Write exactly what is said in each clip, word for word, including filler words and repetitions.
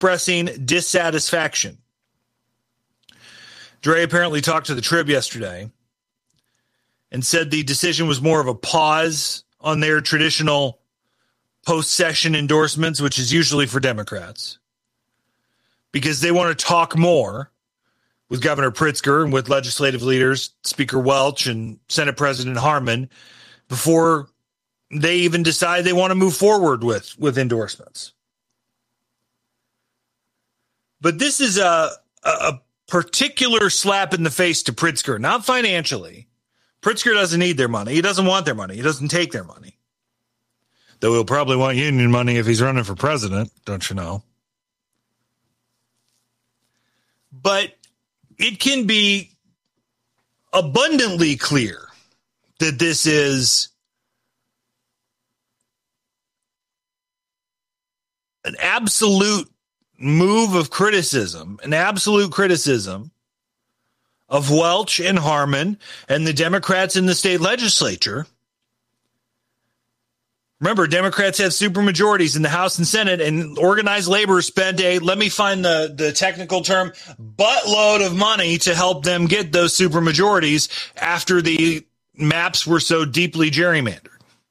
expressing dissatisfaction. Dre apparently talked to the Trib yesterday and said the decision was more of a pause on their traditional post-session endorsements, which is usually for Democrats, because they want to talk more with Governor Pritzker and with legislative leaders, Speaker Welch and Senate President Harman, before they even decide they want to move forward with, with endorsements. But this is a, a particular slap in the face to Pritzker, not financially. Pritzker doesn't need their money. He doesn't want their money. He doesn't take their money. Though he'll probably want union money if he's running for president, don't you know? But it can be abundantly clear that this is an absolute move of criticism, an absolute criticism of Welch and Harman and the Democrats in the state legislature. Remember, Democrats have supermajorities in the House and Senate, and organized labor spent a, let me find the, the technical term, buttload of money to help them get those supermajorities after the maps were so deeply gerrymandered.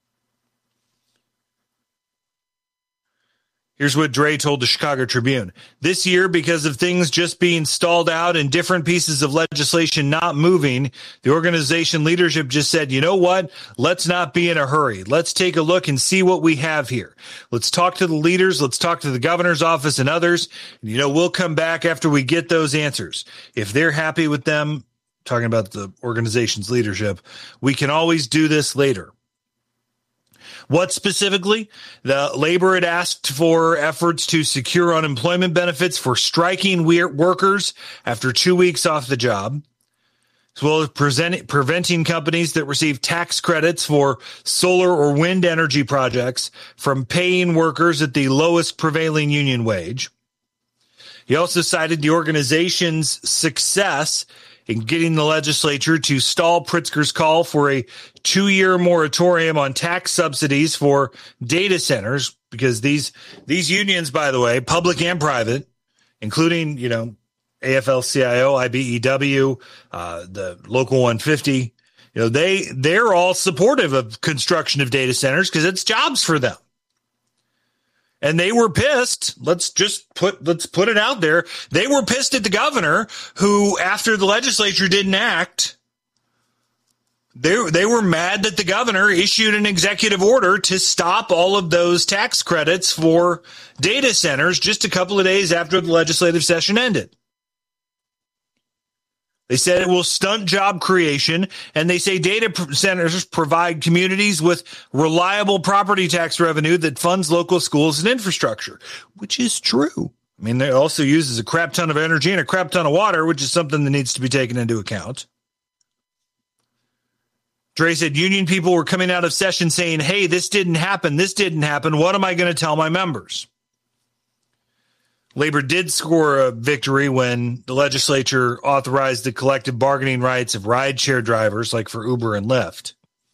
Here's what Dre told the Chicago Tribune. This year, because of things just being stalled out and different pieces of legislation not moving, the organization leadership just said, you know what? Let's not be in a hurry. Let's take a look and see what we have here. Let's talk to the leaders. Let's talk to the governor's office and others. And, you know, we'll come back after we get those answers. If they're happy with them, talking about the organization's leadership, we can always do this later. What specifically? The labor had asked for efforts to secure unemployment benefits for striking workers after two weeks off the job, as well as present, preventing companies that receive tax credits for solar or wind energy projects from paying workers at the lowest prevailing union wage. He also cited the organization's success in getting the legislature to stall Pritzker's call for a two-year moratorium on tax subsidies for data centers, because these these unions, by the way, public and private, including, you know, A F L C I O, I B E W, uh, the Local one fifty, you know, they they're all supportive of construction of data centers because it's jobs for them. And they were pissed. Let's just put, let's put it out there. They were pissed at the governor who, after the legislature didn't act, they, they were mad that the governor issued an executive order to stop all of those tax credits for data centers just a couple of days after the legislative session ended. They said it will stunt job creation, and they say data centers provide communities with reliable property tax revenue that funds local schools and infrastructure, which is true. I mean, it also uses a crap ton of energy and a crap ton of water, which is something that needs to be taken into account. Dre said union people were coming out of session saying, hey, this didn't happen. This didn't happen. What am I going to tell my members? Labor did score a victory when the legislature authorized the collective bargaining rights of rideshare drivers, like for Uber and Lyft.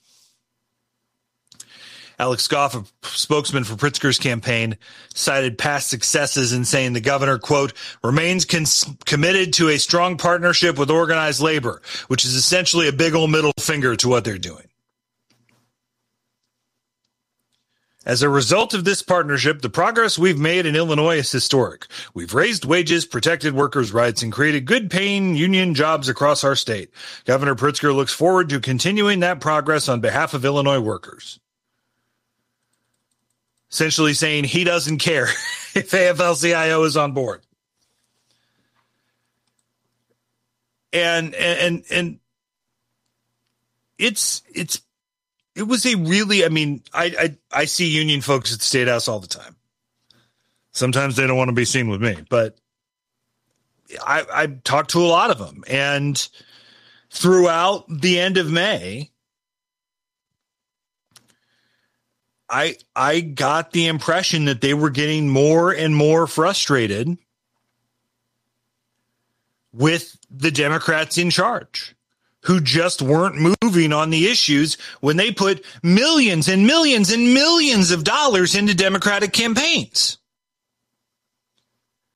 Alex Goff, a spokesman for Pritzker's campaign, cited past successes in saying the governor, quote, remains cons- committed to a strong partnership with organized labor, which is essentially a big old middle finger to what they're doing. As a result of this partnership, the progress we've made in Illinois is historic. We've raised wages, protected workers' rights, and created good-paying union jobs across our state. Governor Pritzker looks forward to continuing that progress on behalf of Illinois workers. Essentially saying he doesn't care if A F L C I O is on board. And, and, and it's, it's, It was a really, I mean, I, I I see union folks at the State House all the time. Sometimes they don't want to be seen with me, but I, I talked to a lot of them. And throughout the end of May, I I got the impression that they were getting more and more frustrated with the Democrats in charge, who just weren't moving on the issues when they put millions and millions and millions of dollars into Democratic campaigns.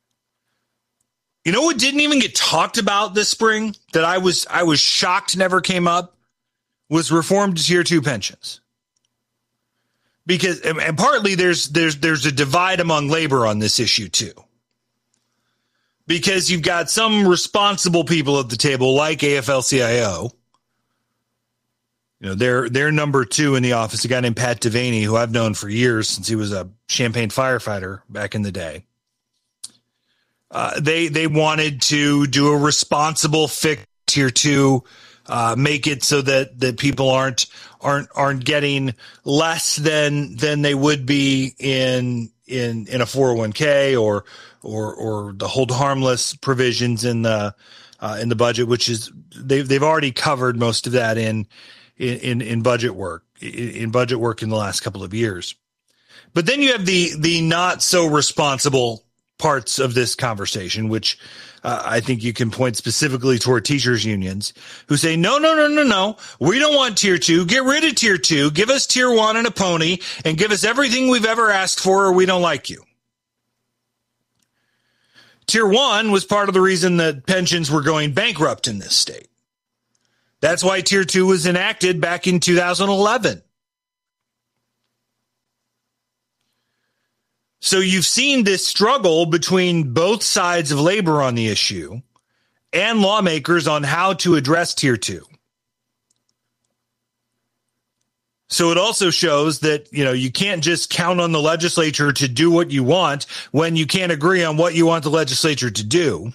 You know what didn't even get talked about this spring that I was I was shocked never came up was reform to tier two pensions. Because and partly there's there's there's a divide among labor on this issue too. Because you've got some responsible people at the table like A F L C I O. You know, they're they're number two in the office, a guy named Pat Devaney, who I've known for years since he was a Champaign firefighter back in the day. Uh, they they wanted to do a responsible fix tier two, uh, make it so that, that people aren't aren't aren't getting less than than they would be in in in a four oh one k or or or the hold harmless provisions in the uh, in the budget, which is they've they've already covered most of that in in in budget work in budget work in the last couple of years. But then you have the the not so responsible parts of this conversation, which uh, I think you can point specifically toward teachers unions who say, no, no, no, no, no. We don't want tier two. Get rid of tier two. Give us tier one and a pony and give us everything we've ever asked for, or we don't like you. Tier one was part of the reason that pensions were going bankrupt in this state. That's why tier two was enacted back in two thousand eleven. So you've seen this struggle between both sides of labor on the issue and lawmakers on how to address tier two. So it also shows that, you know, you can't just count on the legislature to do what you want when you can't agree on what you want the legislature to do.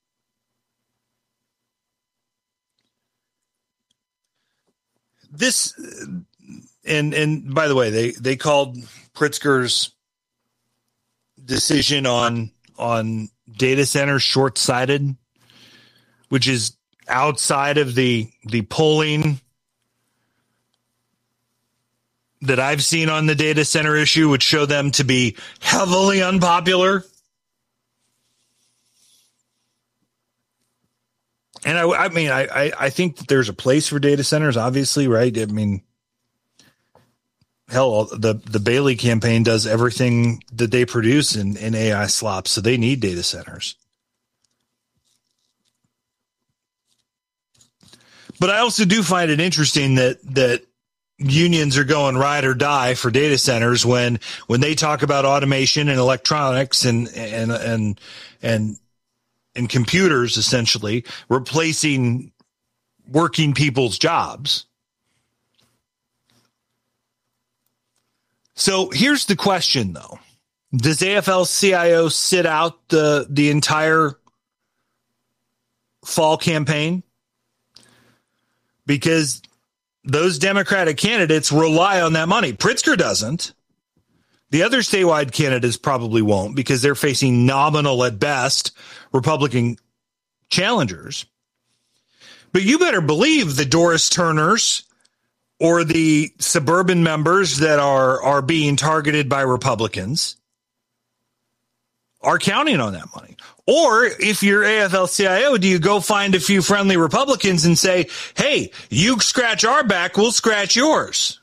This, and and by the way, they, they called Pritzker's decision on on data centers short-sighted, which is outside of the the polling that I've seen on the data center issue, which show them to be heavily unpopular. And I, I mean, I, I, I think that there's a place for data centers, obviously, right? I mean, hell, the, the Bailey campaign does everything that they produce in, in A I slops, so they need data centers. But I also do find it interesting that that unions are going ride or die for data centers when when they talk about automation and electronics and and and and and computers essentially replacing working people's jobs. So here's the question, though. Does A F L C I O sit out the the entire fall campaign? Because those Democratic candidates rely on that money. Pritzker doesn't. The other statewide candidates probably won't because they're facing nominal at best Republican challengers. But you better believe the Doris Turners or the suburban members that are, are being targeted by Republicans are counting on that money. Or if you're A F L C I O, do you go find a few friendly Republicans and say, hey, you scratch our back, we'll scratch yours?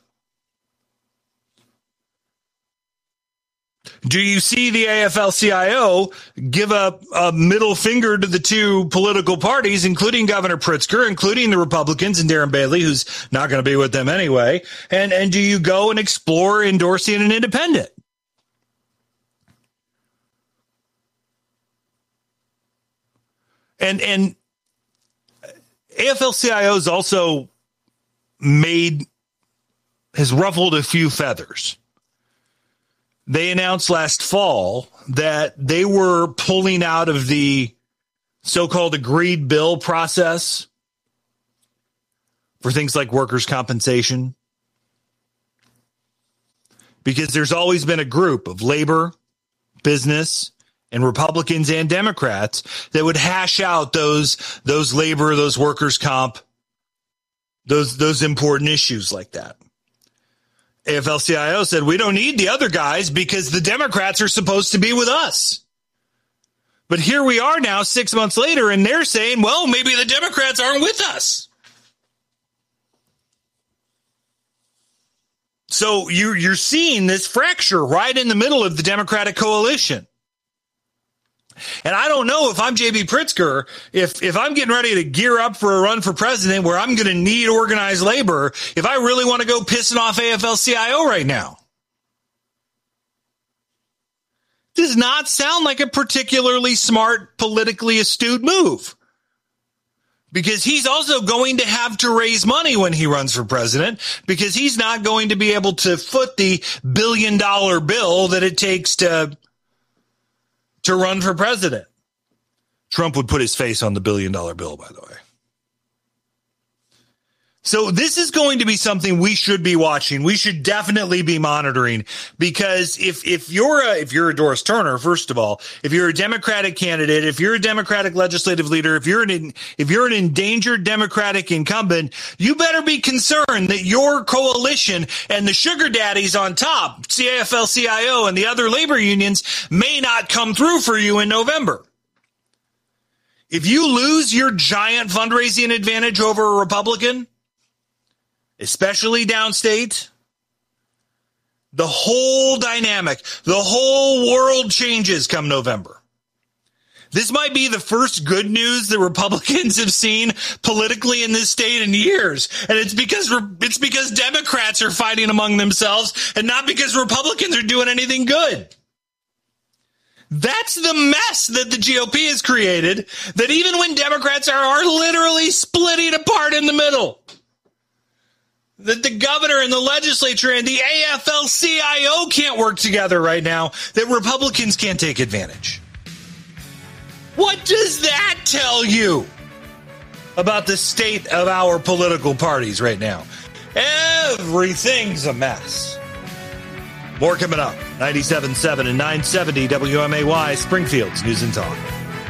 Do you see the A F L C I O give a, a middle finger to the two political parties, including Governor Pritzker, including the Republicans and Darren Bailey, who's not going to be with them anyway? And, and do you go and explore endorsing an independent? And and A F L C I O has also made, has ruffled a few feathers. They announced last fall that they were pulling out of the so-called agreed bill process for things like workers' compensation, because there's always been a group of labor, business, and Republicans and Democrats that would hash out those those labor, those workers' comp, those those important issues like that. A F L C I O said, we don't need the other guys because the Democrats are supposed to be with us. But here we are now, six months later, and they're saying, well, maybe the Democrats aren't with us. So you, you're seeing this fracture right in the middle of the Democratic coalition. And I don't know if I'm J B Pritzker, if, if I'm getting ready to gear up for a run for president where I'm going to need organized labor, if I really want to go pissing off A F L C I O right now. Does not sound like a particularly smart, politically astute move. Because he's also going to have to raise money when he runs for president, because he's not going to be able to foot the billion dollar bill that it takes to, to run for president. Trump would put his face on the billion dollar bill, by the way. So this is going to be something we should be watching. We should definitely be monitoring, because if, if you're a, if you're a Doris Turner, first of all, if you're a Democratic candidate, if you're a Democratic legislative leader, if you're an, if you're an endangered Democratic incumbent, you better be concerned that your coalition and the sugar daddies on top, C A F L C I O and the other labor unions, may not come through for you in November. If you lose your giant fundraising advantage over a Republican, especially downstate, the whole dynamic, the whole world changes come November. This might be the first good news that Republicans have seen politically in this state in years. And it's because, it's because Democrats are fighting among themselves and not because Republicans are doing anything good. That's the mess that the G O P has created, that even when Democrats are, are literally splitting apart in the middle, that the governor and the legislature and the A F L C I O can't work together right now, that Republicans can't take advantage. What does that tell you about the state of our political parties right now? Everything's a mess. More coming up. ninety-seven point seven and nine seventy W M A Y, Springfield's News and Talk.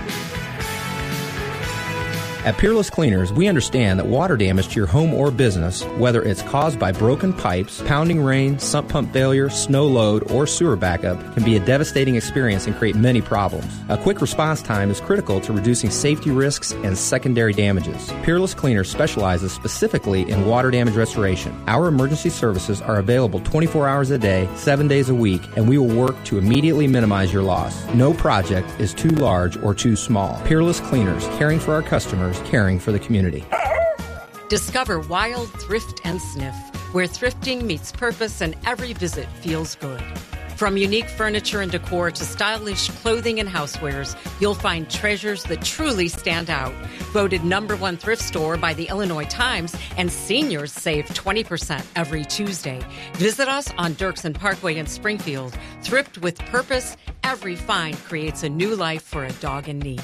At Peerless Cleaners, we understand that water damage to your home or business, whether it's caused by broken pipes, pounding rain, sump pump failure, snow load, or sewer backup, can be a devastating experience and create many problems. A quick response time is critical to reducing safety risks and secondary damages. Peerless Cleaners specializes specifically in water damage restoration. Our emergency services are available twenty-four hours a day, seven days a week, and we will work to immediately minimize your loss. No project is too large or too small. Peerless Cleaners, caring for our customers, caring for the community. Discover Wild Thrift and Sniff, where thrifting meets purpose and every visit feels good. From unique furniture and decor to stylish clothing and housewares, you'll find treasures that truly stand out. Voted number one thrift store by the Illinois Times, and seniors save twenty percent every Tuesday. Visit us on Dirksen Parkway in Springfield. Thrift with purpose. Every find creates a new life for a dog in need.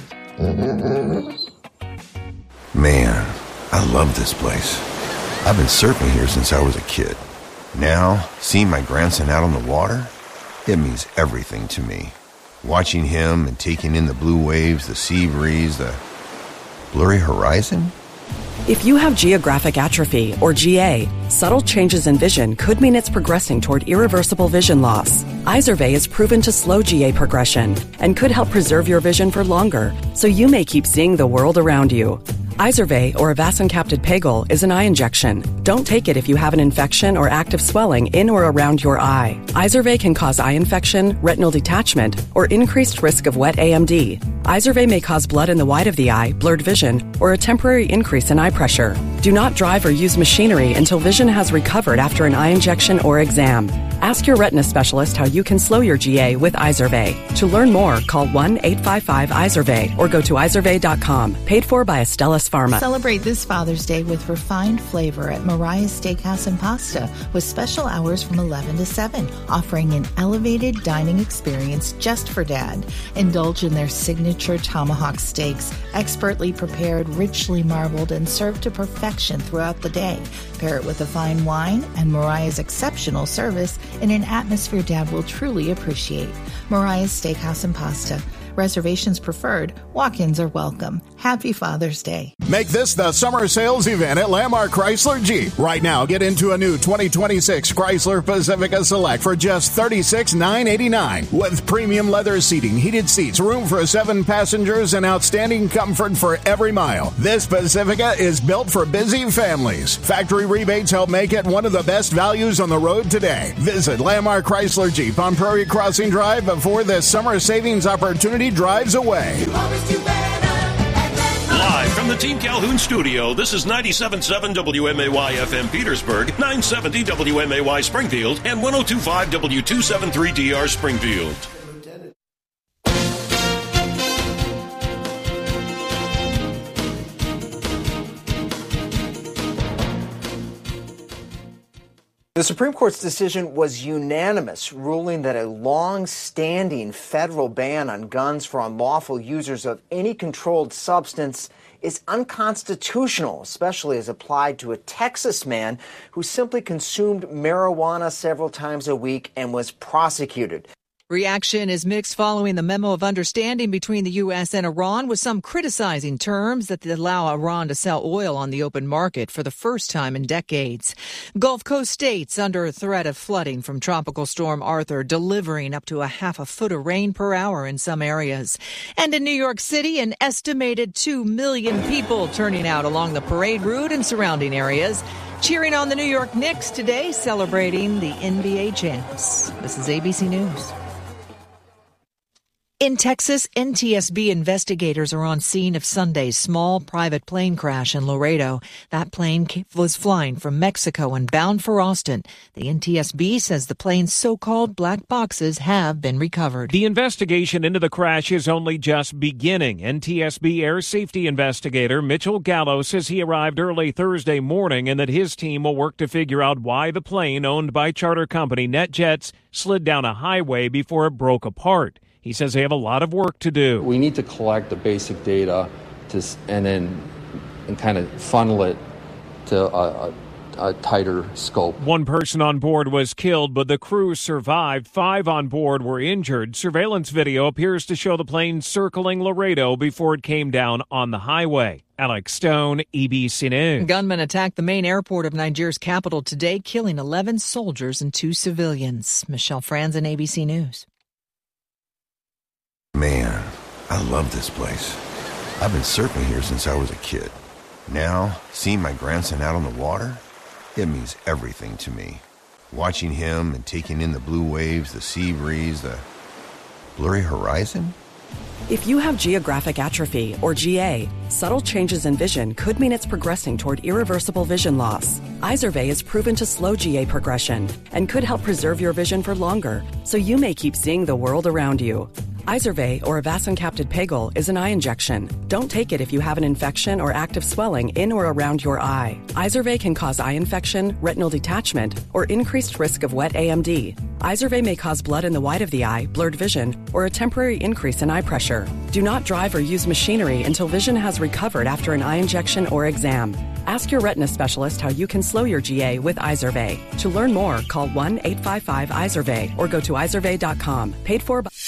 Man, I love this place. I've been surfing here since I was a kid. Now, seeing my grandson out on the water, it means everything to me. Watching him and taking in the blue waves, the sea breeze, the blurry horizon. If you have geographic atrophy, or G A, subtle changes in vision could mean it's progressing toward irreversible vision loss. Izervay is proven to slow G A progression and could help preserve your vision for longer, so you may keep seeing the world around you. Izervay, or avacincaptad pegol, is an eye injection. Don't take it if you have an infection or active swelling in or around your eye. Izervay can cause eye infection, retinal detachment, or increased risk of wet A M D. Izervay may cause blood in the white of the eye, blurred vision, or a temporary increase in eye pressure. Do not drive or use machinery until vision has recovered after an eye injection or exam. Ask your retina specialist how you can slow your G A with Izervay. To learn more, call one eight five five Izervay or go to izervay dot com. Paid for by Astellas Pharma. Celebrate this Father's Day with refined flavor at Mariah's Steakhouse and Pasta, with special hours from eleven to seven, offering an elevated dining experience just for Dad. Indulge in their signature tomahawk steaks, expertly prepared, richly marbled, and served to perfection throughout the day. Pair it with a fine wine and Mariah's exceptional service in an atmosphere Dad will truly appreciate. Mariah's Steakhouse and Pasta. Reservations preferred. Walk-ins are welcome. Happy Father's Day. Make this the summer sales event at Landmark Chrysler Jeep. Right now, get into a new twenty twenty-six Chrysler Pacifica Select for just thirty-six thousand nine hundred eighty-nine dollars. With premium leather seating, heated seats, room for seven passengers, and outstanding comfort for every mile. This Pacifica is built for busy families. Factory rebates help make it one of the best values on the road today. Visit Landmark Chrysler Jeep on Prairie Crossing Drive before this summer savings opportunity drives away. Live from the Team Calhoun studio, this is ninety-seven point seven W M A Y F M Petersburg, nine seventy W M A Y Springfield, and ten twenty-five W two seventy-three D R Springfield. The Supreme Court's decision was unanimous, ruling that a long-standing federal ban on guns for unlawful users of any controlled substance is unconstitutional, especially as applied to a Texas man who simply consumed marijuana several times a week and was prosecuted. Reaction is mixed following the memo of understanding between the U S and Iran, with some criticizing terms that allow Iran to sell oil on the open market for the first time in decades. Gulf Coast states under threat of flooding from Tropical Storm Arthur, delivering up to a half a foot of rain per hour in some areas. And in New York City, an estimated two million people turning out along the parade route and surrounding areas, cheering on the New York Knicks today, celebrating the N B A champs. This is A B C News. In Texas, N T S B investigators are on scene of Sunday's small private plane crash in Laredo. That plane was flying from Mexico and bound for Austin. The N T S B says the plane's so-called black boxes have been recovered. The investigation into the crash is only just beginning. N T S B air safety investigator Mitchell Gallo says he arrived early Thursday morning and that his team will work to figure out why the plane, owned by charter company NetJets, slid down a highway before it broke apart. He says they have a lot of work to do. We need to collect the basic data to, and then and kind of funnel it to a, a, a tighter scope. One person on board was killed, but the crew survived. Five on board were injured. Surveillance video appears to show the plane circling Laredo before it came down on the highway. Alex Stone, A B C News. Gunmen attacked the main airport of Nigeria's capital today, killing eleven soldiers and two civilians. Michelle Franzen, A B C News. Man, I love this place. I've been surfing here since I was a kid. Now, seeing my grandson out on the water, it means everything to me. Watching him and taking in the blue waves, the sea breeze, the blurry horizon. If you have geographic atrophy, or G A, subtle changes in vision could mean it's progressing toward irreversible vision loss. Izervay is proven to slow G A progression and could help preserve your vision for longer, so you may keep seeing the world around you. Izervay, or avacincaptad pegol, is an eye injection. Don't take it if you have an infection or active swelling in or around your eye. Izervay can cause eye infection, retinal detachment, or increased risk of wet A M D. Izervay may cause blood in the white of the eye, blurred vision, or a temporary increase in eye pressure. Do not drive or use machinery until vision has recovered after an eye injection or exam. Ask your retina specialist how you can slow your G A with Izervay. To learn more, call one eight five five Izervay or go to izervay dot com. Paid for by...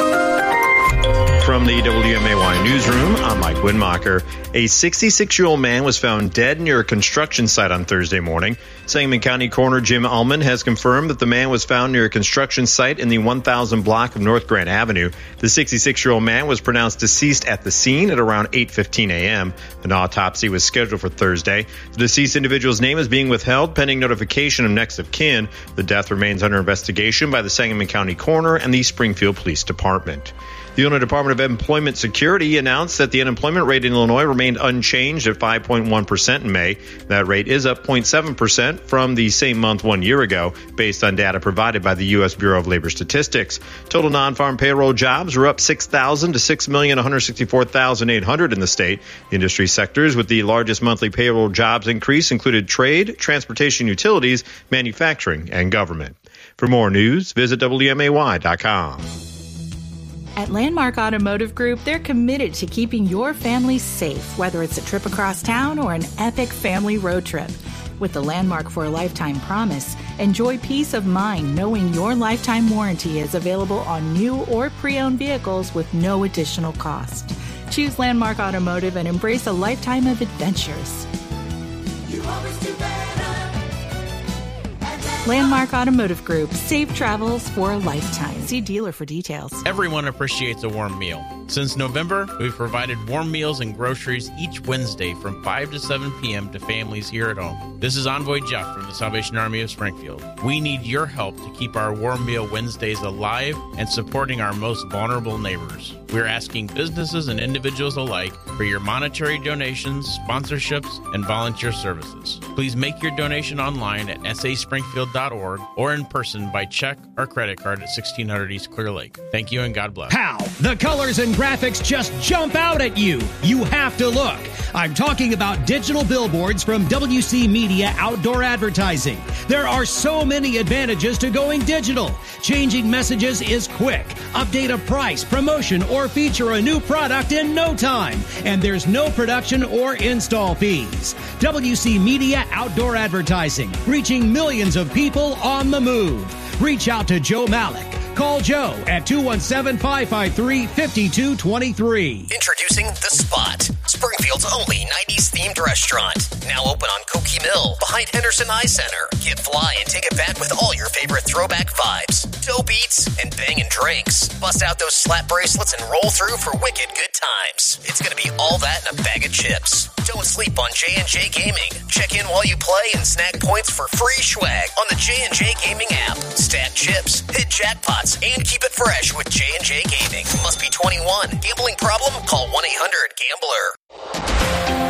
From the W M A Y newsroom, I'm Mike Winmacher. A sixty-six-year-old man was found dead near a construction site on Thursday morning. Sangamon County Coroner Jim Ullman has confirmed that the man was found near a construction site in the one thousand block of North Grant Avenue. The sixty-six-year-old man was pronounced deceased at the scene at around eight fifteen a.m. An autopsy was scheduled for Thursday. The deceased individual's name is being withheld pending notification of next of kin. The death remains under investigation by the Sangamon County Coroner and the Springfield Police Department. The Illinois Department of Employment Security announced that the unemployment rate in Illinois remained unchanged at five point one percent in May. That rate is up zero point seven percent from the same month one year ago, based on data provided by the U S Bureau of Labor Statistics. Total non-farm payroll jobs were up six thousand to six million one hundred sixty-four thousand eight hundred in the state. The industry sectors with the largest monthly payroll jobs increase included trade, transportation, utilities, manufacturing, and government. For more news, visit W M A Y dot com. At Landmark Automotive Group, they're committed to keeping your family safe, whether it's a trip across town or an epic family road trip. With the Landmark for a Lifetime promise, enjoy peace of mind knowing your lifetime warranty is available on new or pre-owned vehicles with no additional cost. Choose Landmark Automotive and embrace a lifetime of adventures. You always do better. Landmark Automotive Group. Safe travels for a lifetime. See dealer for details. Everyone appreciates a warm meal. Since November, we've provided warm meals and groceries each Wednesday from five to seven p.m. to families here at home. This is Envoy Jeff from the Salvation Army of Springfield. We need your help to keep our Warm Meal Wednesdays alive and supporting our most vulnerable neighbors. We're asking businesses and individuals alike for your monetary donations, sponsorships, and volunteer services. Please make your donation online at s a springfield dot org or in person by check or credit card at sixteen hundred East Clear Lake. Thank you and God bless. How? The colors and graphics just jump out at you. You have to look. I'm talking about digital billboards from W C Media Outdoor Advertising. There are so many advantages to going digital. Changing messages is quick. Update a price, promotion, or feature a new product in no time. And there's no production or install fees. W C Media Outdoor Advertising, reaching millions of people on the move. Reach out to Joe Malik. Call Joe at two one seven, five five three, five two two three. Introducing The Spot, Springfield's only nineties themed restaurant. Now open on Cokie Mill, behind Henderson Eye Center. Get fly and take it back with all your favorite throwback vibes, dope eats, and bangin' drinks. Bust out those slap bracelets and roll through for wicked good times. It's gonna be all that and a bag of chips. Don't sleep on J and J Gaming. Check in while you play and snag points for free swag on the J and J Gaming app. Stack chips, hit jackpots, and keep it fresh with J and J Gaming. Must be twenty-one. Gambling problem? Call one eight hundred gambler.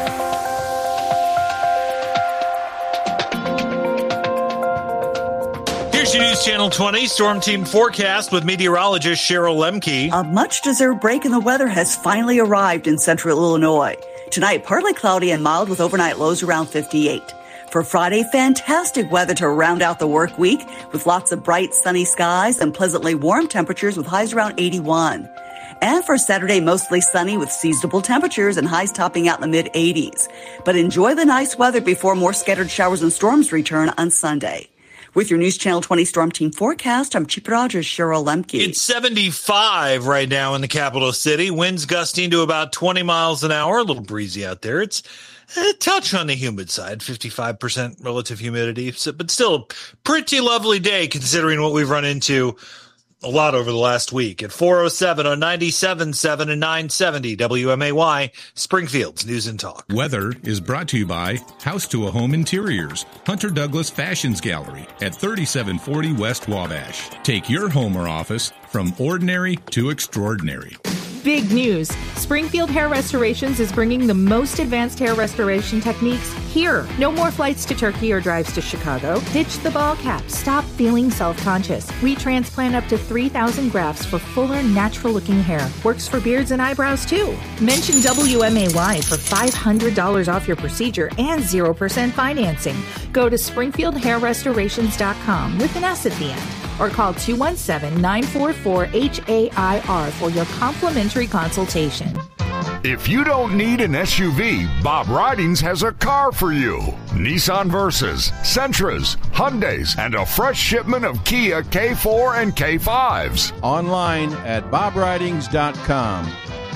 Here's your News Channel twenty Storm Team forecast with meteorologist Cheryl Lemke. A much-deserved break in the weather has finally arrived in central Illinois. Tonight, partly cloudy and mild with overnight lows around fifty-eight. For Friday, fantastic weather to round out the work week with lots of bright, sunny skies and pleasantly warm temperatures with highs around eighty-one. And for Saturday, mostly sunny with seasonable temperatures and highs topping out in the mid-eighties. But enjoy the nice weather before more scattered showers and storms return on Sunday. With your News Channel twenty Storm Team forecast, I'm Chief Rogers, Cheryl Lemke. It's seventy-five right now in the capital city. Winds gusting to about twenty miles an hour. A little breezy out there. It's a touch on the humid side, fifty-five percent relative humidity, so, but still a pretty lovely day considering what we've run into a lot over the last week. At four oh seven on ninety-seven point seven and nine seventy W M A Y, Springfield's News and Talk. Weather is brought to you by House to a Home Interiors, Hunter Douglas Fashions Gallery at thirty-seven forty West Wabash. Take your home or office from ordinary to extraordinary. Big news. Springfield Hair Restorations is bringing the most advanced hair restoration techniques here. No more flights to Turkey or drives to Chicago. Ditch the ball cap. Stop feeling self-conscious. We transplant up to three thousand grafts for fuller, natural-looking hair. Works for beards and eyebrows, too. Mention W M A Y for five hundred dollars off your procedure and zero percent financing. Go to springfield hair restorations dot com with an S at the end. Or call two one seven, nine four four, H A I R for your complimentary consultation. If you don't need an S U V, Bob Ridings has a car for you. Nissan Versas, Sentras, Hyundais, and a fresh shipment of Kia K four and K fives. Online at bob ridings dot com.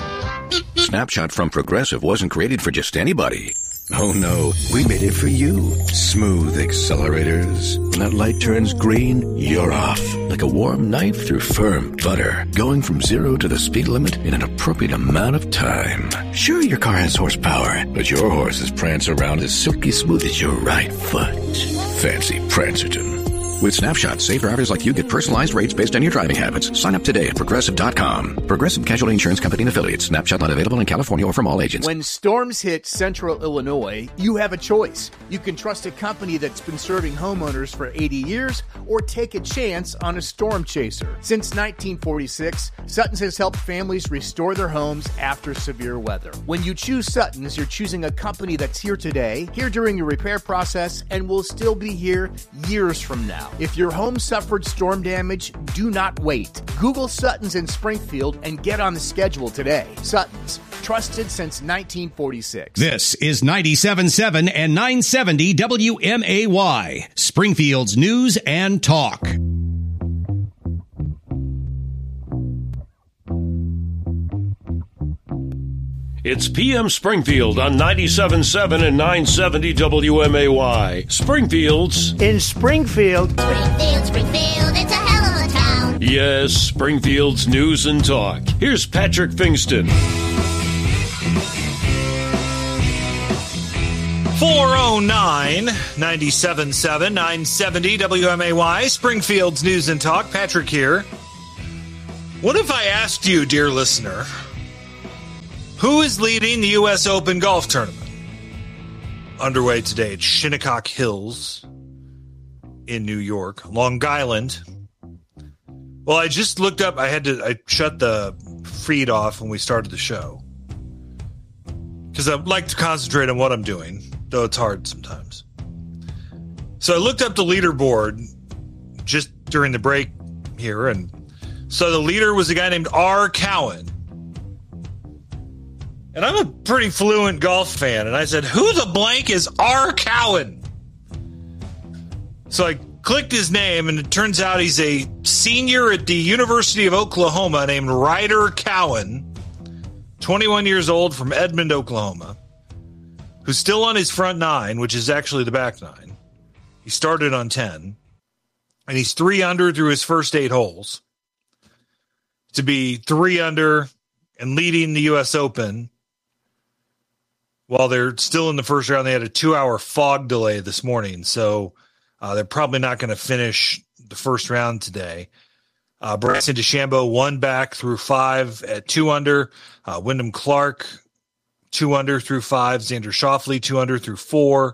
Snapshot from Progressive wasn't created for just anybody. Oh no, we made it for you. Smooth accelerators. When that light turns green, you're off. Like a warm knife through firm butter. Going from zero to the speed limit in an appropriate amount of time. Sure, your car has horsepower, but your horses prance around as silky smooth as your right foot. Fancy Prancerton. With Snapshot, safe drivers like you get personalized rates based on your driving habits. Sign up today at progressive dot com. Progressive Casualty Insurance Company and Affiliates. Snapshot not available in California or from all agents. When storms hit central Illinois, you have a choice. You can trust a company that's been serving homeowners for eighty years or take a chance on a storm chaser. Since nineteen forty-six, Sutton's has helped families restore their homes after severe weather. When you choose Sutton's, you're choosing a company that's here today, here during your repair process, and will still be here years from now. If your home suffered storm damage, do not wait. Google Sutton's in Springfield and get on the schedule today. Sutton's, trusted since nineteen forty-six. This is ninety-seven point seven and nine seventy W M A Y, Springfield's News and Talk. It's P M Springfield on ninety-seven point seven and nine seventy W M A Y. Springfield's in Springfield. Springfield, Springfield, it's a hell of a town. Yes, Springfield's news and talk. Here's Patrick Fingston. four oh nine, ninety-seven point seven, nine seventy W M A Y, Springfield's News and Talk. Patrick here. What if I asked you, dear listener, who is leading the U S Open golf tournament? Underway today at Shinnecock Hills in New York, Long Island. Well, I just looked up. I had to, I shut the feed off when we started the show because I like to concentrate on what I'm doing, though it's hard sometimes. So I looked up the leaderboard just during the break here, and so the leader was a guy named R. Cowan. And I'm a pretty fluent golf fan, and I said, who the blank is R. Cowan? So I clicked his name, and it turns out he's a senior at the University of Oklahoma named Ryder Cowan, twenty-one years old, from Edmond, Oklahoma, who's still on his front nine, which is actually the back nine. He started on ten, and he's three under through his first eight holes. To be three under and leading the U S Open while they're still in the first round. They had a two-hour fog delay this morning, so uh, they're probably not going to finish the first round today. Uh, Bryson DeChambeau one back through five at two under. Uh, Wyndham Clark two under through five. Xander Schauffele two under through four.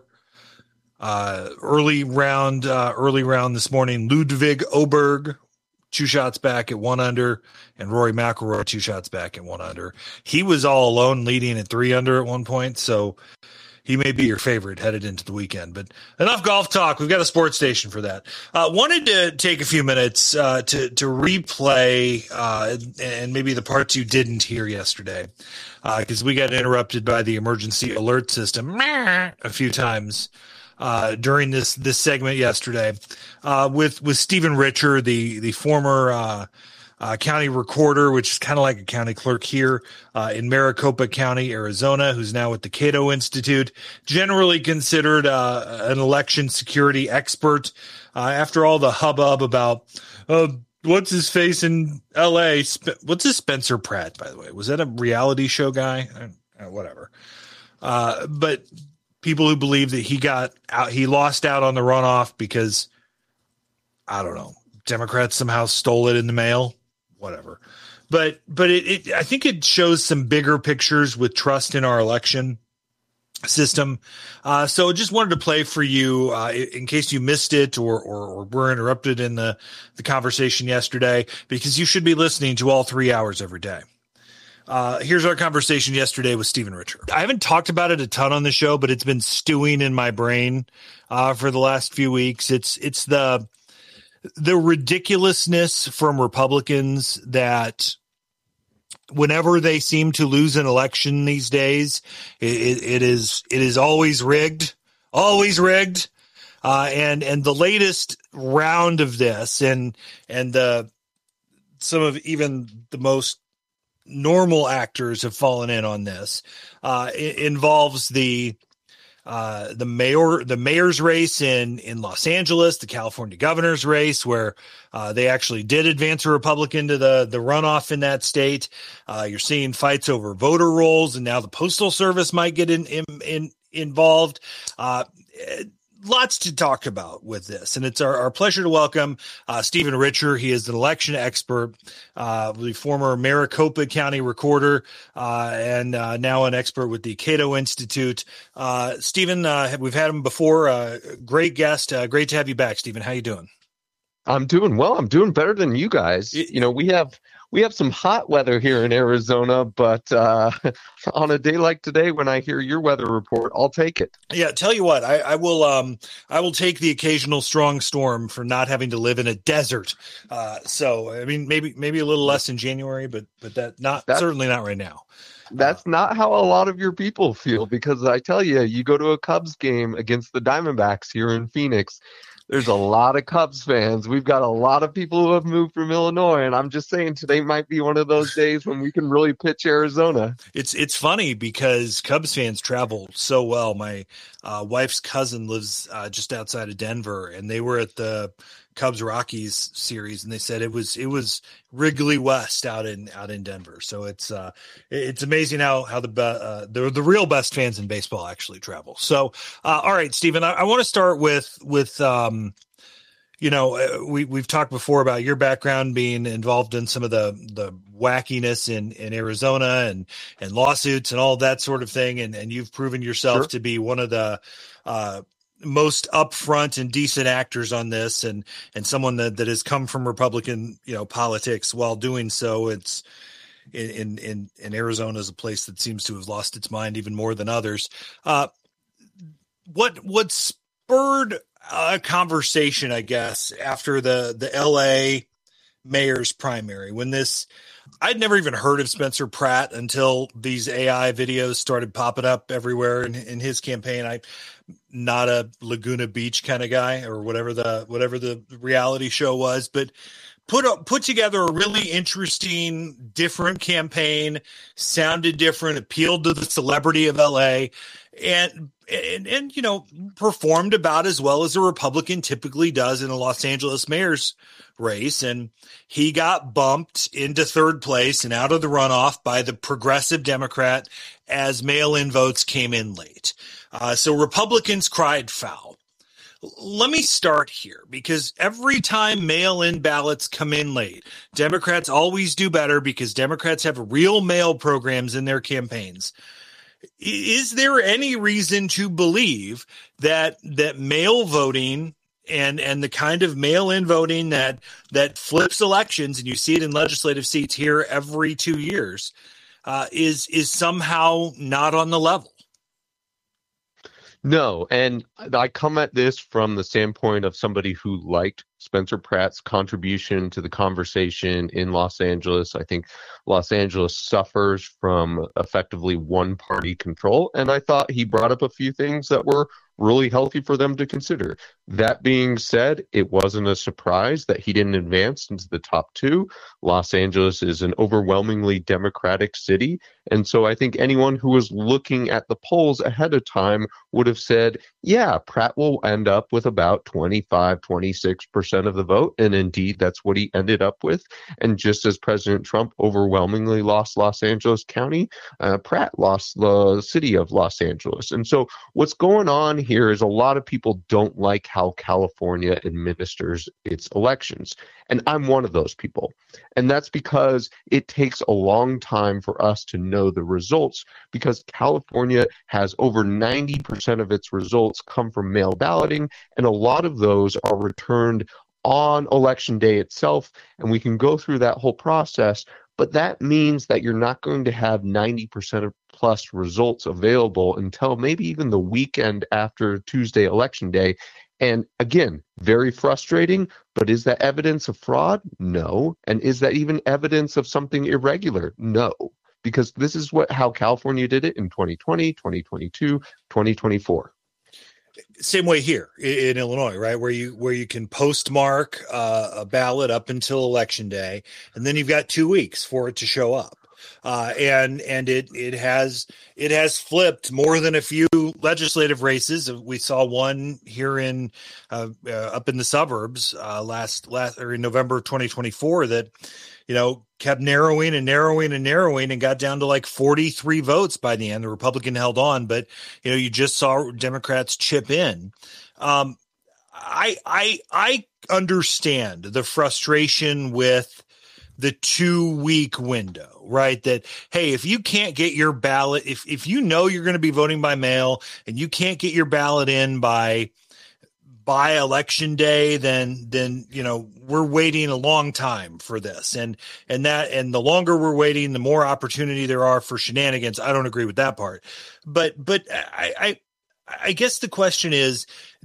Uh, early round, uh, early round this morning. Ludwig Oberg two shots back at one under, and Rory McIlroy two shots back at one under. He was all alone leading at three under at one point, so he may be your favorite headed into the weekend. But enough golf talk. We've got a sports station for that. Uh, wanted to take a few minutes uh, to to replay uh, and maybe the parts you didn't hear yesterday, because uh, we got interrupted by the emergency alert system a few times Uh, during this this segment yesterday, uh, with with Stephen Richer, the the former uh, uh, county recorder, which is kind of like a county clerk here uh, in Maricopa County, Arizona, who's now at the Cato Institute, generally considered uh, an election security expert. Uh, after all the hubbub about uh, what's his face in L A, Sp- what's his Spencer Pratt, by the way, was that a reality show guy? Uh, whatever, uh, but. People who believe that he got out, he lost out on the runoff because, I don't know, Democrats somehow stole it in the mail, whatever. But, but it, it, I think it shows some bigger pictures with trust in our election system. Uh, so just wanted to play for you, uh, in case you missed it or, or, or were interrupted in the, the conversation yesterday, because you should be listening to all three hours every day. Uh, here's our conversation yesterday with Stephen Richer. I haven't talked about it a ton on the show, but it's been stewing in my brain uh, for the last few weeks. It's it's the the ridiculousness from Republicans that whenever they seem to lose an election these days, it, it is it is always rigged, always rigged. Uh, and and the latest round of this, and and the some of even the most normal actors have fallen in on this. Uh, it involves the uh, the mayor, the mayor's race in in Los Angeles, the California governor's race, where uh, they actually did advance a Republican to the the runoff in that state. Uh, you're seeing fights over voter rolls, and now the Postal Service might get in, in, in involved. Uh, Lots to talk about with this, and it's our, our pleasure to welcome uh, Stephen Richer. He is an election expert, uh, the former Maricopa County recorder, uh, and uh, now an expert with the Cato Institute. Uh, Stephen, uh, we've had him before. Uh, great guest. Uh, great to have you back, Stephen. How you doing? I'm doing well. I'm doing better than you guys. You know, we have we have some hot weather here in Arizona, but uh, on a day like today, when I hear your weather report, I'll take it. Yeah, tell you what, I, I will. Um, I will take the occasional strong storm for not having to live in a desert. Uh, so, I mean, maybe maybe a little less in January, but but that not that's, certainly not right now. That's not how a lot of your people feel, because I tell you, you go to a Cubs game against the Diamondbacks here in Phoenix. there's a lot of Cubs fans. We've got a lot of people who have moved from Illinois, and I'm just saying today might be one of those days when we can really pitch Arizona. It's it's funny because Cubs fans travel so well. My uh, wife's cousin lives uh, just outside of Denver, and they were at the Cubs Rockies series, and they said it was it was Wrigley West out in out in Denver. So it's uh, it's amazing how how the uh, the the real best fans in baseball actually travel. So uh, all right, Stephen, I, I want to start with with um, you know we we've talked before about your background being involved in some of the the wackiness in in Arizona and and lawsuits and all that sort of thing, and and you've proven yourself Sure. to be one of the uh, most upfront and decent actors on this, and and someone that, that has come from Republican, you know, politics while doing so. It's in in in Arizona is a place that seems to have lost its mind even more than others. Uh, what what spurred a conversation, I guess, after the the L A mayor's primary, when this, I'd never even heard of Spencer Pratt until these A I videos started popping up everywhere in, in his campaign. I not a Laguna Beach kind of guy, or whatever the whatever the reality show was, but put up, put together a really interesting, different campaign, sounded different, appealed to the celebrity of L A, and and and you know, performed about as well as a Republican typically does in a Los Angeles mayor's race. And he got bumped into third place and out of the runoff by the progressive Democrat as mail-in votes came in late. Uh, so Republicans cried foul. Let me start here, because every time mail-in ballots come in late, Democrats always do better because Democrats have real mail programs in their campaigns. Is there any reason to believe that that mail voting and and the kind of mail-in voting that that flips elections, and you see it in legislative seats here every two years, uh, is is somehow not on the level? No, and I come at this from the standpoint of somebody who liked Spencer Pratt's contribution to the conversation in Los Angeles. I think Los Angeles suffers from effectively one-party control, and I thought he brought up a few things that were really healthy for them to consider. That being said, it wasn't a surprise that he didn't advance into the top two. Los Angeles is an overwhelmingly Democratic city, and so I think anyone who was looking at the polls ahead of time would have said, yeah, Pratt will end up with about twenty-five, twenty-six percent of the vote, and indeed that's what he ended up with. And just as President Trump overwhelmingly lost Los Angeles County, uh, Pratt lost the city of Los Angeles. And so what's going on here is a lot of people don't like how California administers its elections. And I'm one of those people. And that's because it takes a long time for us to know the results, because California has over ninety percent of its results come from mail balloting, and a lot of those are returned on election day itself. And we can go through that whole process, but that means that you're not going to have ninety percent of plus results available until maybe even the weekend after Tuesday election day. And again, very frustrating, but is that evidence of fraud? No. And is that even evidence of something irregular? No. Because this is what how California did it in twenty twenty, twenty twenty-two, twenty twenty-four. Same way here in, in Illinois, right? Where you where you can postmark uh, a ballot up until election day, and then you've got two weeks for it to show up. Uh, and and it it has it has flipped more than a few legislative races. We saw one here in uh, uh, up in the suburbs uh, last last or in November of twenty twenty-four that, you know, kept narrowing and narrowing and narrowing and got down to like forty-three votes by the end. The Republican held on, but you know, you just saw Democrats chip in. Um, I I I understand the frustration with the two week window, right? That, hey, if you can't get your ballot, if, if you know you're going to be voting by mail and you can't get your ballot in by, by election day, then, then, you know, we're waiting a long time for this. And, and that, and the longer we're waiting, the more opportunity there are for shenanigans. I don't agree with that part, but, but I, I, I guess the question is,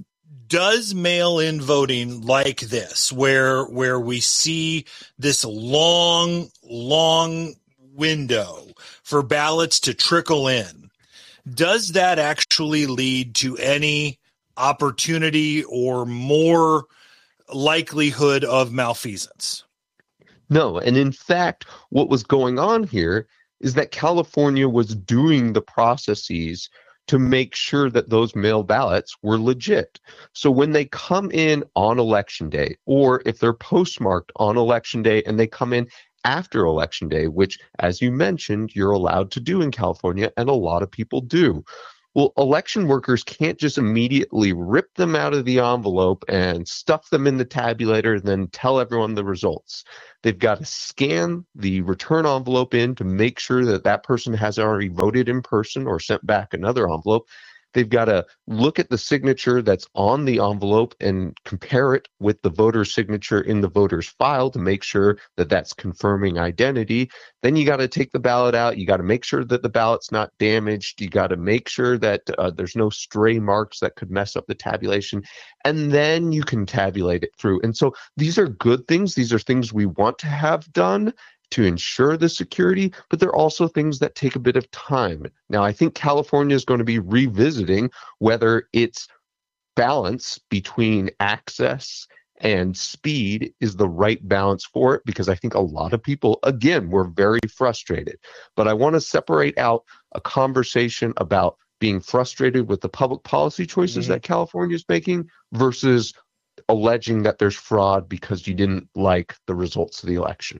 does mail-in voting like this, where where we see this long, long window for ballots to trickle in, does that actually lead to any opportunity or more likelihood of malfeasance. No, and in fact, what was going on here is that California was doing the processes to make sure that those mail ballots were legit. So when they come in on election day, or if they're postmarked on election day and they come in after election day, which, as you mentioned, you're allowed to do in California, and a lot of people do. Well, election workers can't just immediately rip them out of the envelope and stuff them in the tabulator and then tell everyone the results. They've got to scan the return envelope in to make sure that that person has already voted in person or sent back another envelope. They've got to look at the signature that's on the envelope and compare it with the voter's signature in the voter's file to make sure that that's confirming identity. Then you got to take the ballot out. You got to make sure that the ballot's not damaged. You got to make sure that uh, there's no stray marks that could mess up the tabulation. And then you can tabulate it through. And so these are good things. These are things we want to have done to ensure the security, but they're also things that take a bit of time. Now, I think California is going to be revisiting whether its balance between access and speed is the right balance for it, because I think a lot of people, again, were very frustrated. But I want to separate out a conversation about being frustrated with the public policy choices mm-hmm. that California is making versus alleging that there's fraud because you didn't like the results of the election.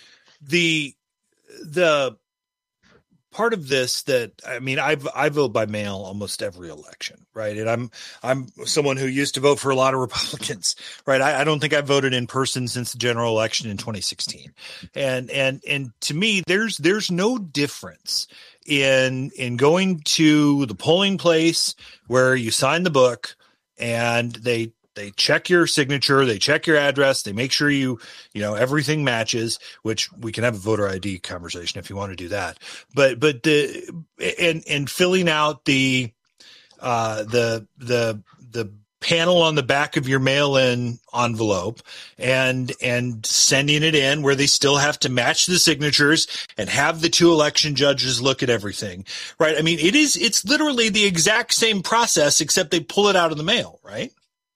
The the part of this that I mean, I've I vote by mail almost every election, right? And I'm I'm someone who used to vote for a lot of Republicans, right? I, I don't think I voted in person since the general election in twenty sixteen, and and and to me, there's there's no difference in in going to the polling place where you sign the book and they. They check your signature, they check your address, they make sure you, you know, everything matches, which we can have a voter I D conversation if you want to do that. But, but the, and, and filling out the, uh, the, the, the panel on the back of your mail-in envelope and, and sending it in where they still have to match the signatures and have the two election judges look at everything, right? I mean, it is, it's literally the exact same process, except they pull it out of the mail, right?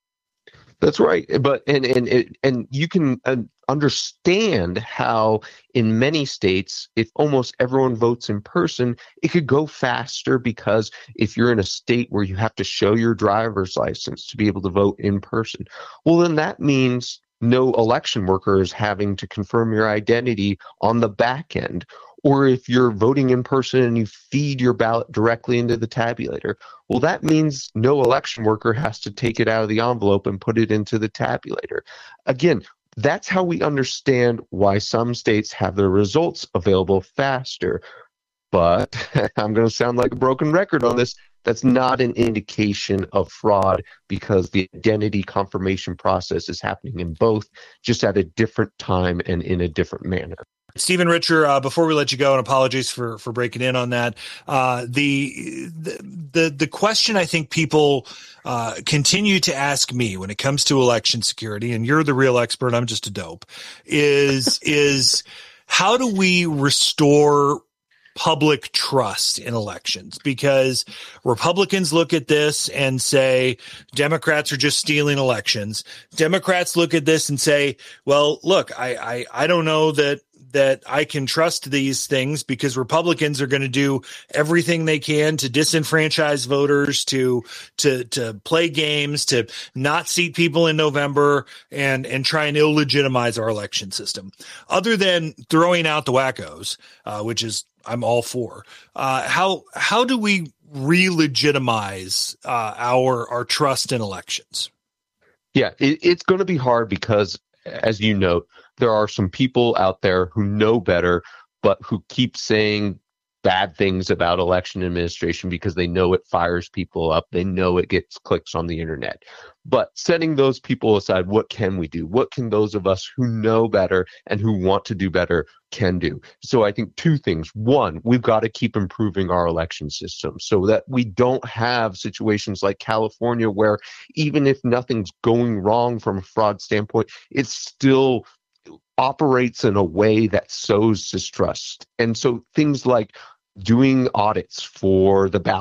That's right. But and and and you can understand how in many states, if almost everyone votes in person, it could go faster, because if you're in a state where you have to show your driver's license to be able to vote in person, well, then that means no election worker is having to confirm your identity on the back end. Or if you're voting in person and you feed your ballot directly into the tabulator, well, that means no election worker has to take it out of the envelope and put it into the tabulator. Again, that's how we understand why some states have their results available faster. But I'm going to sound like a broken record on this. That's not an indication of fraud, because the identity confirmation process is happening in both, just at a different time and in a different manner. Stephen Richer, uh, before we let you go, and apologies for, for breaking in on that, uh, the, the, the question I think people, uh, continue to ask me when it comes to election security, and you're the real expert, I'm just a dope, is, is how do we restore public trust in elections? Because Republicans look at this and say Democrats are just stealing elections. Democrats look at this and say, well, look, I, I, I don't know that that I can trust these things, because Republicans are going to do everything they can to disenfranchise voters, to, to, to play games, to not seat people in November, and, and try and illegitimize our election system. Other than throwing out the wackos, uh, which is I'm all for, uh, how, how do we re-legitimize, uh, our, our trust in elections? Yeah, it, it's going to be hard because, as you note, there are some people out there who know better, but who keep saying bad things about election administration because they know it fires people up. They know it gets clicks on the internet. But setting those people aside, what can we do? What can those of us who know better and who want to do better can do? So I think two things. One, we've got to keep improving our election system so that we don't have situations like California where even if nothing's going wrong from a fraud standpoint, it's still operates in a way that sows distrust. And so things like doing audits for the ballots,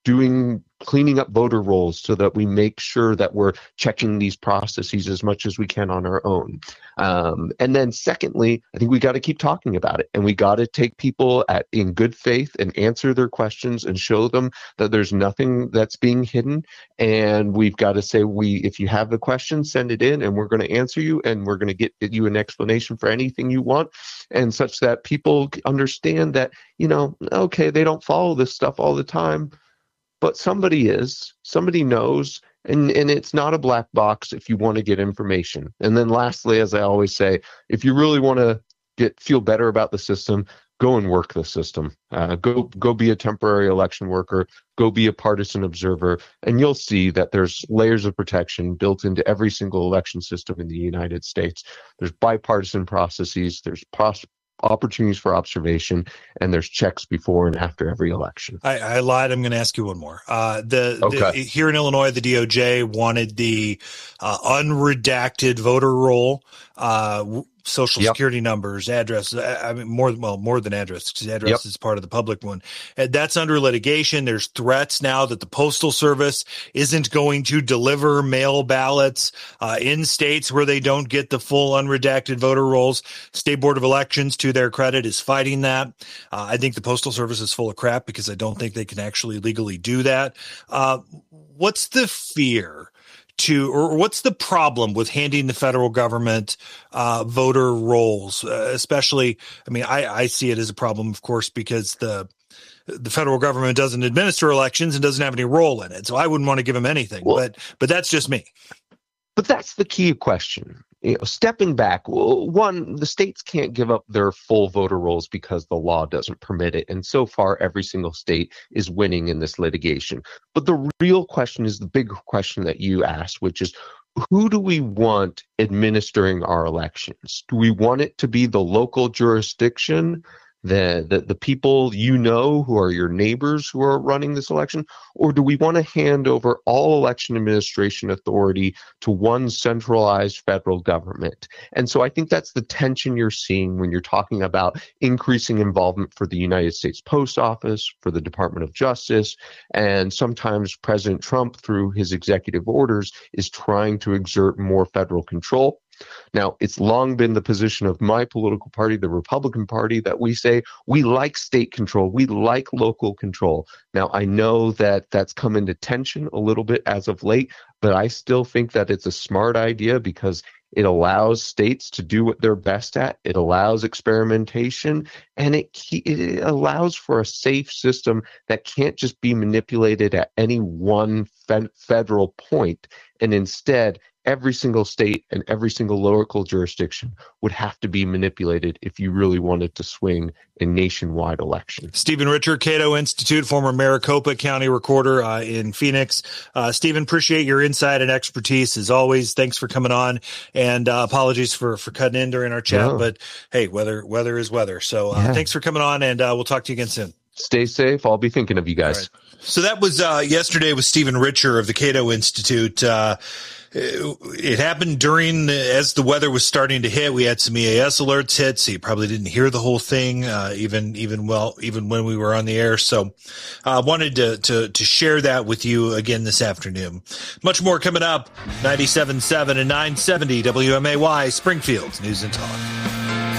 doing cleaning up voter rolls so that we make sure that we're checking these processes as much as we can on our own. Um, and then secondly, I think we got to keep talking about it, and we got to take people at in good faith and answer their questions and show them that there's nothing that's being hidden. And we've got to say, we, if you have a question, send it in and we're going to answer you, and we're going to get you an explanation for anything you want, and such that people understand that, you know, okay, they don't follow this stuff all the time, but somebody is, somebody knows, and, and it's not a black box if you want to get information. And then lastly, as I always say, if you really want to get feel better about the system, go and work the system. Uh, go go be a temporary election worker, go be a partisan observer, and you'll see that there's layers of protection built into every single election system in the United States. There's bipartisan processes, there's pros- opportunities for observation, and there's checks before and after every election. I, I lied. I'm going to ask you one more. Uh, the, okay. the here in Illinois, the D O J wanted the uh, unredacted voter roll, uh, social yep. security numbers, addresses. I mean, more well, more than address, because address yep. is part of the public one. And that's under litigation. There's threats now that the Postal Service isn't going to deliver mail ballots uh, in states where they don't get the full unredacted voter rolls. State Board of Elections, to their credit, is fighting that. Uh, I think the Postal Service is full of crap because I don't think they can actually legally do that. Uh, what's the fear? To, or what's the problem with handing the federal government uh, voter rolls, uh, especially? I mean, I, I see it as a problem, of course, because the the federal government doesn't administer elections and doesn't have any role in it. So I wouldn't want to give them anything. Well, but but that's just me. But that's the key question. You know, stepping back, one, the states can't give up their full voter rolls because the law doesn't permit it. And so far, every single state is winning in this litigation. But the real question is the big question that you asked, which is, who do we want administering our elections? Do we want it to be the local jurisdiction, the, the the people you know who are your neighbors who are running this election? Or do we want to hand over all election administration authority to one centralized federal government? And so I think that's the tension you're seeing when you're talking about increasing involvement for the United States Post Office, for the Department of Justice, and sometimes President Trump, through his executive orders, is trying to exert more federal control. Now, it's long been the position of my political party, the Republican Party, that we say we like state control, we like local control. Now, I know that that's come into tension a little bit as of late, but I still think that it's a smart idea because it allows states to do what they're best at. It allows experimentation, and it, it allows for a safe system that can't just be manipulated at any one fe- federal point, and instead every single state and every single local jurisdiction would have to be manipulated if you really wanted to swing a nationwide election. Stephen Richer, Cato Institute, former Maricopa County recorder uh, in Phoenix. Uh, Stephen, appreciate your insight and expertise as always. Thanks for coming on, and uh, apologies for, for cutting in during our chat, no. but hey, weather weather is weather. So uh, yeah. thanks for coming on, and uh, we'll talk to you again soon. Stay safe. I'll be thinking of you guys. So that was uh, yesterday with Stephen Richer of the Cato Institute. Uh, It happened during, as the weather was starting to hit. We had some E A S alerts hit, so you probably didn't hear the whole thing, uh, even, even well, even when we were on the air. So I uh, wanted to, to, to share that with you again this afternoon. Much more coming up. ninety-seven point seven and nine seventy W M A Y, Springfield's News and Talk.